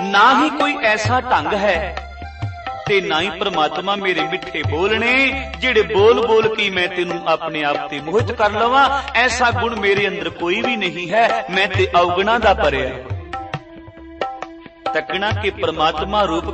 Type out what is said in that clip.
ना ही कोई ऐसा ढंग है ते ना ही परमात्मा मेरे मिठे बोलने जेड़े बोल बोल के मैं तेनू अपने आप ते मोहित कर लवां। ऐसा गुण मेरे अंदर कोई भी नहीं है, मैं ते अवगुणा दा भरिया। तकना के परमात्मा रूप